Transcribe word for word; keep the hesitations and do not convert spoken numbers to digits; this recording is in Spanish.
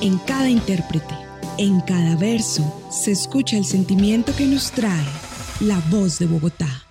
En cada intérprete, en cada verso, se escucha el sentimiento que nos trae la voz de Bogotá.